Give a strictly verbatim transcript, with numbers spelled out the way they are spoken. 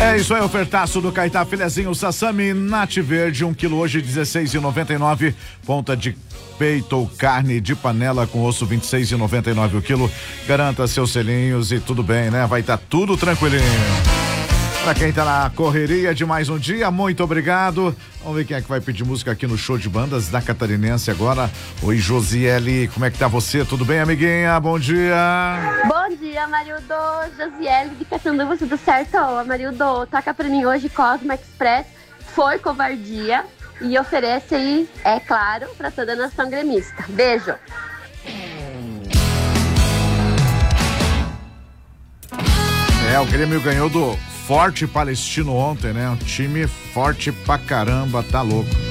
É isso aí, ofertaço do Caetá, filezinho Sassami Nati Verde, um quilo hoje, dezesseis e noventa e nove, ponta de peito ou carne de panela com osso, vinte e seis e noventa e nove o quilo. Garanta seus selinhos e tudo bem, né? Vai estar tá tudo tranquilinho. Pra quem tá na correria de mais um dia, muito obrigado. Vamos ver quem é que vai pedir música aqui no show de bandas da Catarinense agora. Oi, Josiele, como é que tá você? Tudo bem, amiguinha? Bom dia. Bom dia, Marildo. Josiele de Catanduva, tudo certo? Marildo, toca pra mim hoje Cosmo Express, Foi Covardia, e oferece aí, é claro, pra toda a nação gremista. Beijo. É, o Grêmio ganhou do Forte Palestino ontem, né? Um time forte pra caramba, tá louco.